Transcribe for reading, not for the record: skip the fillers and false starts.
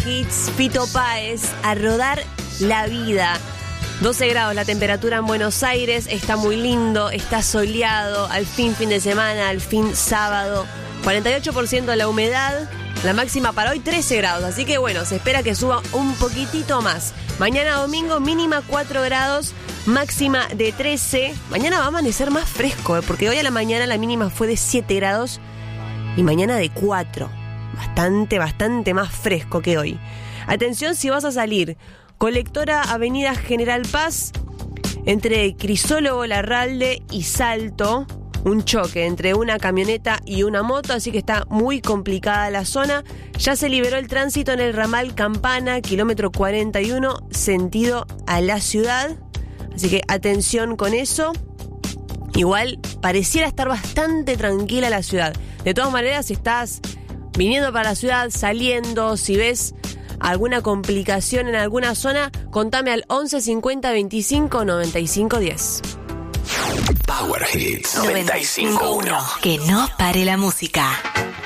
Hits, Fito Páez, A Rodar la Vida. 12 grados la temperatura en Buenos Aires, está muy lindo, está soleado, al fin de semana, al fin sábado. 48% la humedad, la máxima para hoy 13 grados, así que bueno, se espera que suba un poquitito más. Mañana domingo mínima 4 grados, máxima de 13. Mañana va a amanecer más fresco, porque hoy a la mañana la mínima fue de 7 grados y mañana de 4. Bastante más fresco que hoy. Atención si vas a salir. Colectora Avenida General Paz, entre Crisólogo Larralde y Salto, un choque entre una camioneta y una moto, así que está muy complicada la zona. Ya se liberó el tránsito en el ramal Campana, kilómetro 41, sentido a la ciudad, así que atención con eso. Igual pareciera estar bastante tranquila la ciudad. De todas maneras, si estás viniendo para la ciudad, saliendo, si ves alguna complicación en alguna zona, contame al 11 50 25 95 10. Power Hits 95.1. Que no pare la música.